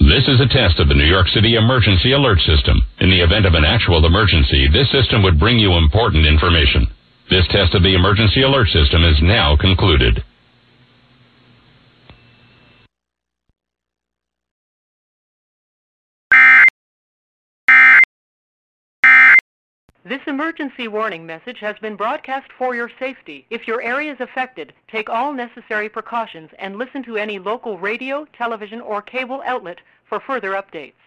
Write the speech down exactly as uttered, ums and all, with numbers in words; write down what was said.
This is a test of the New York City Emergency Alert System. In the event of an actual emergency, this system would bring you important information. This test of the Emergency Alert System is now concluded. This emergency warning message has been broadcast for your safety. If your area is affected, take all necessary precautions and listen to any local radio, television, or cable outlet for further updates.